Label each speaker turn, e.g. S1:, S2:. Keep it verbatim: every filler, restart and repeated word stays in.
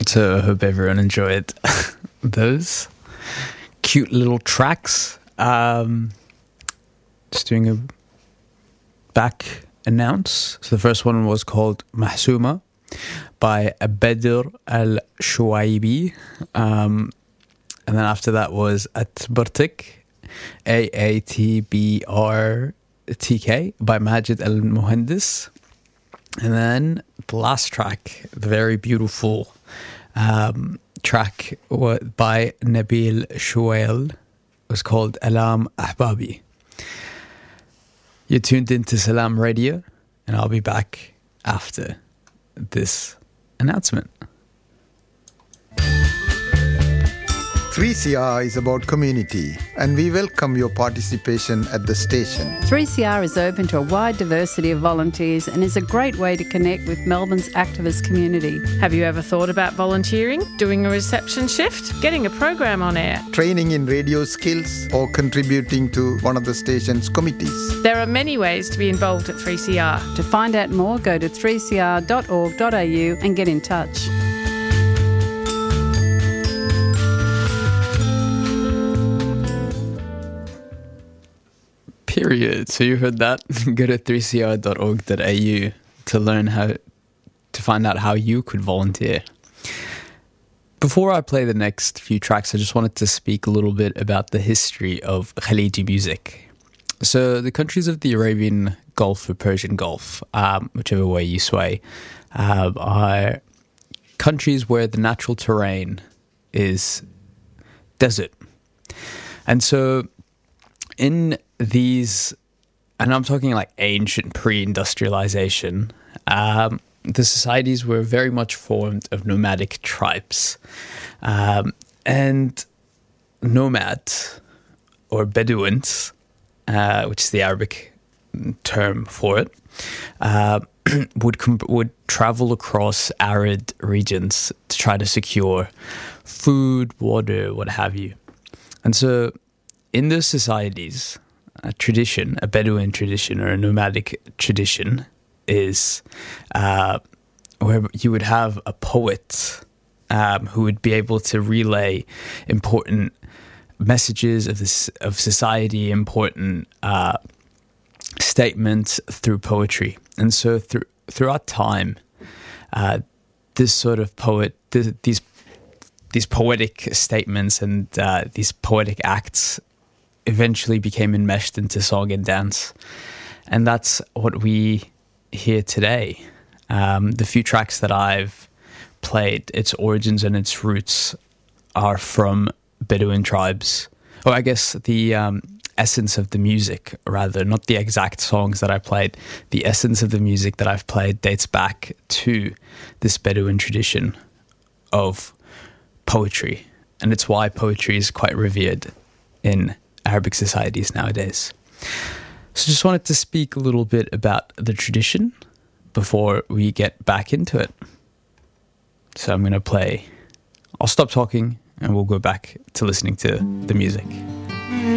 S1: So I hope everyone enjoyed those cute little tracks. Um, just doing a back announce. So the first one was called Mahsouma by Badr Al-Shuaibi. Um, and then after that was Atbartik, A A T B R T K by Majid Al-Muhandis. And then the last track, the very beautiful um, track by Nabil Shuail, was called Alam Ahbabi. You're tuned into Salam Radio, and I'll be back after this announcement.
S2: three C R is about community, and we welcome your participation at the station.
S3: three C R is open to a wide diversity of volunteers and is a great way to connect with Melbourne's activist community.
S4: Have you ever thought about volunteering, doing a reception shift, getting a program on air,
S2: training in radio skills, or contributing to one of the station's committees?
S4: There are many ways to be involved at three C R.
S3: To find out more, go to three c r dot org dot a u and get in touch.
S1: Period. So you heard that. Go to three c r dot org dot a u to learn how to find out how you could volunteer. Before I play the next few tracks, I just wanted to speak a little bit about the history of Khaliji music. So the countries of the Arabian Gulf or Persian Gulf, um, whichever way you sway, um, are countries where the natural terrain is desert. And so in these, and I'm talking like ancient pre-industrialization, um, the societies were very much formed of nomadic tribes. Um, and nomads, or Bedouins, uh, which is the Arabic term for it, uh, would com- would travel across arid regions to try to secure food, water, what have you. And so in those societies, a tradition, a Bedouin tradition or a nomadic tradition is uh, where you would have a poet um, who would be able to relay important messages of this of society, important uh, statements through poetry. And so through, throughout time, uh, this sort of poet, th- these these poetic statements and uh, these poetic acts eventually became enmeshed into song and dance. And that's what we hear today. Um, the few tracks that I've played, its origins and its roots are from Bedouin tribes. Or I guess the um, essence of the music, rather, not the exact songs that I played. The essence of the music that I've played dates back to this Bedouin tradition of poetry. And it's why poetry is quite revered in Arabic societies nowadays. So just wanted to speak a little bit about the tradition before we get back into it. So I'm going to play, I'll stop talking and we'll go back to listening to the music.